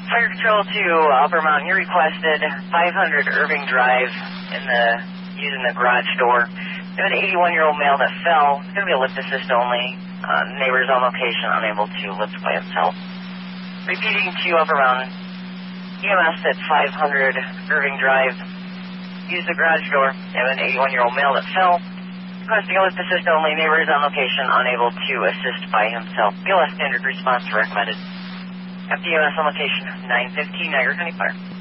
Fire Control to Upper Mountain, you requested 500 Irving Drive using the garage door. There's an 81-year-old male that fell. It's going to be a lift assist only. Neighbor's on location, unable to lift by himself. Repeating to Upper Mountain, EMS at 500 Irving Drive. Use the garage door. You have an 81-year-old male that fell. Requesting a lift assist only. Neighbor is on location, unable to assist by himself. BLS standard response recommended. FDMS on location, 915, Niagara County Fire.